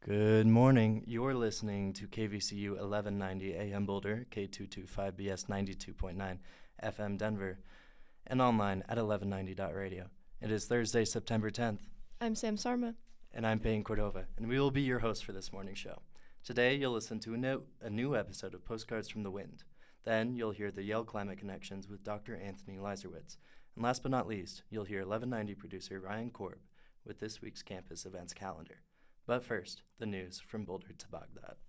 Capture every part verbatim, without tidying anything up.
Good morning. You're listening to K V C U eleven ninety A M Boulder, K two twenty-five B S ninety-two point nine F M Denver, and online at eleven ninety dot radio. It is Thursday, September tenth. I'm Sam Sarma. And I'm Payne Cordova, and we will be your hosts for this morning's show. Today, you'll listen to a, no- a new episode of Postcards from the Wind. Then, you'll hear the Yale Climate Connections with Doctor Anthony Leiserowitz. And last but not least, you'll hear eleven ninety producer Ryan Korb with this week's campus events calendar. But first, the news from Boulder to Baghdad.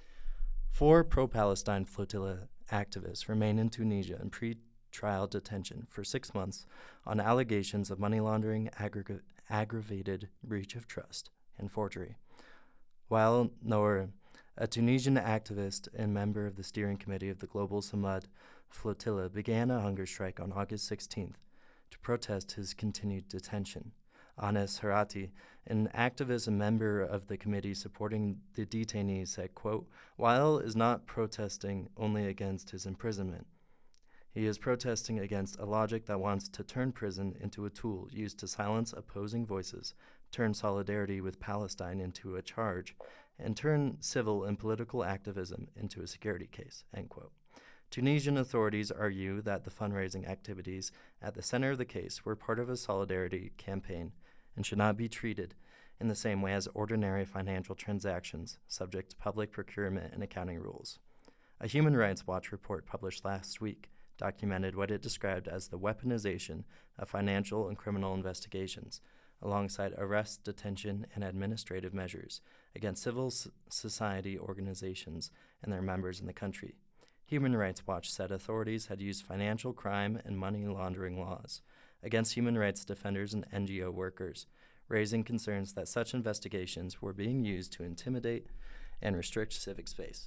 Four pro-Palestine flotilla activists remain in Tunisia in pre-trial detention for six months on allegations of money laundering, aggra- aggravated breach of trust, and forgery. While Noor, a Tunisian activist and member of the steering committee of the Global Samad Flotilla, began a hunger strike on August sixteenth to protest his continued detention. Anas Harati, an activist and member of the committee supporting the detainees, said, quote, "Wael is not protesting only against his imprisonment. He is protesting against a logic that wants to turn prison into a tool used to silence opposing voices, turn solidarity with Palestine into a charge, and turn civil and political activism into a security case," end quote. Tunisian authorities argue that the fundraising activities at the center of the case were part of a solidarity campaign and should not be treated in the same way as ordinary financial transactions subject to public procurement and accounting rules. A Human Rights Watch report published last week documented what it described as the weaponization of financial and criminal investigations, alongside arrest, detention, and administrative measures against civil s- society organizations and their members in the country. Human Rights Watch said authorities had used financial crime and money laundering laws against human rights defenders and N G O workers, raising concerns that such investigations were being used to intimidate and restrict civic space.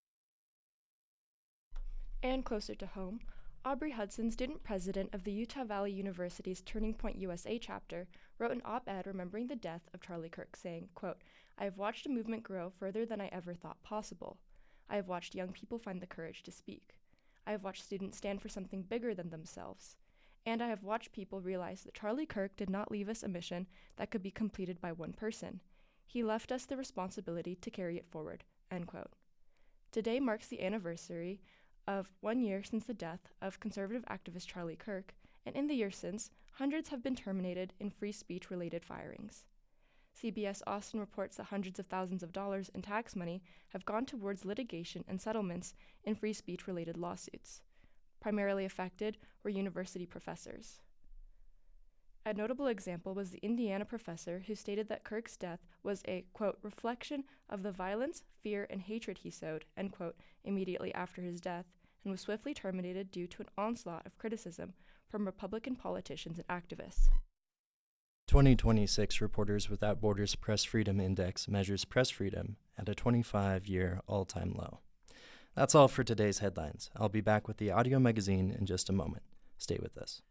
And closer to home, Aubrey Hudson, student president of the Utah Valley University's Turning Point U S A chapter, wrote an op-ed remembering the death of Charlie Kirk, saying, quote, "I have watched a movement grow further than I ever thought possible. I have watched young people find the courage to speak. I have watched students stand for something bigger than themselves. And I have watched people realize that Charlie Kirk did not leave us a mission that could be completed by one person. He left us the responsibility to carry it forward," end quote. Today marks the anniversary of one year since the death of conservative activist Charlie Kirk, and in the years since, hundreds have been terminated in free speech-related firings. C B S Austin reports that hundreds of thousands of dollars in tax money have gone towards litigation and settlements in free speech-related lawsuits. Primarily affected were university professors. A notable example was the Indiana professor who stated that Kirk's death was a, quote, "reflection of the violence, fear, and hatred he sowed," end quote, immediately after his death, and was swiftly terminated due to an onslaught of criticism from Republican politicians and activists. twenty twenty-six Reporters Without Borders Press Freedom Index measures press freedom at a twenty-five-year all-time low. That's all for today's headlines. I'll be back with the audio magazine in just a moment. Stay with us.